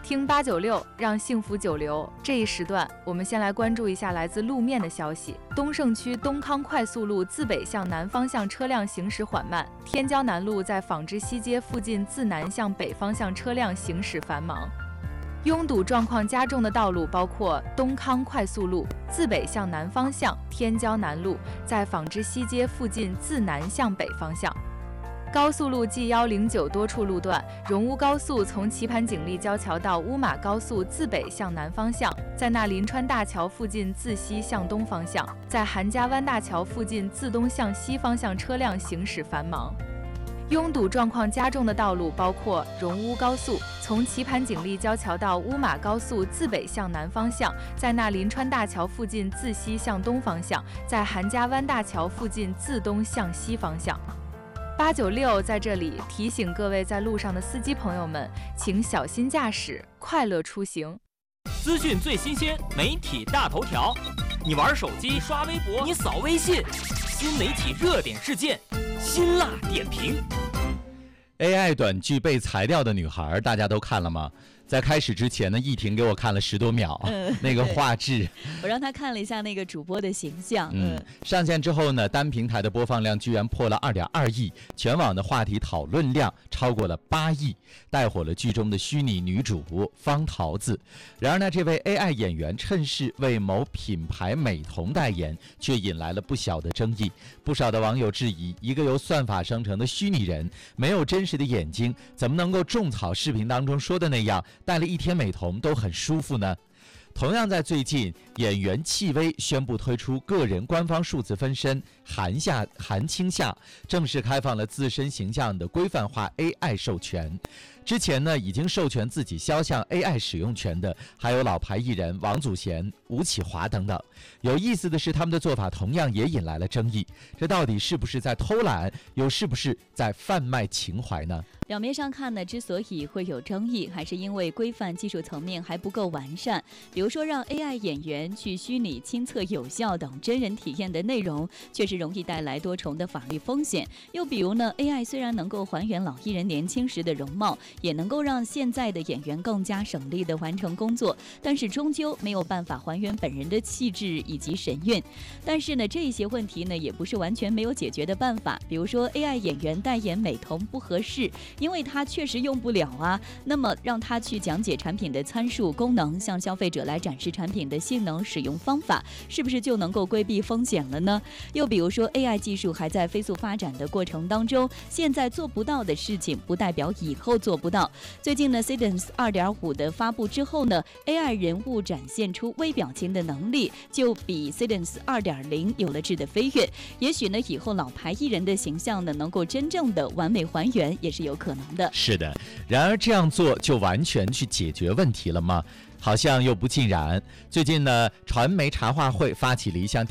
听896，让幸福久留。这一时段，我们先来关注一下来自路面的消息。东胜区东康快速路自北向南方向车辆行驶缓慢，天胶南路在纺织西街附近自南向北方向车辆行驶繁忙。拥堵状况加重的道路包括东康快速路自北向南方向天胶南路在纺织西街附近自南向北方向。高速路 G109 多处路段，荣乌高速从棋盘锦立交桥到乌马高速自北向南方向，在那林川大桥附近自西向东方向，在韩家湾大桥附近自东向西方向车辆行驶繁忙。拥堵状况加重的道路包括荣乌高速从棋盘锦立交桥到乌马高速自北向南方向，在那林川大桥附近自西向东方向，在韩家湾大桥附近自东向西方向。896在这里提醒各位在路上的司机朋友们，请小心驾驶，快乐出行。 资讯最新鲜，媒体大头条。你玩手机刷微博，你扫微信，新媒体热点事件，辛辣点评。 AI 短剧被裁掉的女孩，大家都看了吗？在开始之前呢，易婷给我看了10多秒，那个画质， 我让她看了一下那个主播的形象。 上线之后呢，单平台的播放量居然破了2.2亿，全网的话题讨论量超过了8亿，带火了剧中的虚拟女主方桃子。然而呢，这位 AI 演员趁势为某品牌美瞳代言，却引来了不小的争议。不少的网友质疑，一个由算法生成的虚拟人，没有真实的眼睛，怎么能够种草视频当中说的那样，戴了1天美瞳都很舒服呢？同样在最近，演员戚薇宣布推出个人官方数字分身韩青夏，正式开放了自身形象的规范化 AI 授权。之前呢，已经授权自己肖像 AI 使用权的还有老牌艺人王祖贤、吴启华等等。有意思的是，他们的做法同样也引来了争议，这到底是不是在偷懒，又是不是在贩卖情怀呢？ 表面上看呢，之所以会有争议，还是因为规范技术层面还不够完善。比如说，让 AI 演员去虚拟亲测有效等真人体验的内容，确实容易带来多重的法律风险。又比如呢 ，AI 虽然能够还原老艺人年轻时的容貌，也能够让现在的演员更加省力地完成工作，但是终究没有办法还原本人的气质以及神韵。但是呢，这些问题呢，也不是完全没有解决的办法。比如说 ，AI 演员代言美瞳不合适，因为他确实用不了啊。那么让他去讲解产品的参数、功能，向消费者来展示产品的性能、使用方法，是不是就能够规避风险了呢？又比如说 ，AI 技术还在飞速发展的过程当中，现在做不到的事情，不代表以后做不到。最近呢 ，Cadence 2.5 的发布之后呢 ，AI 人物展现出微表情的能力，就比 Cadence 2.0 有了质的飞跃。也许呢，以后老牌艺人的形象呢，能够真正的完美还原，也是有可能的。 是的，然而这样做就完全去解决问题了吗？好像又不尽然。最近呢，传媒茶话会发起了一项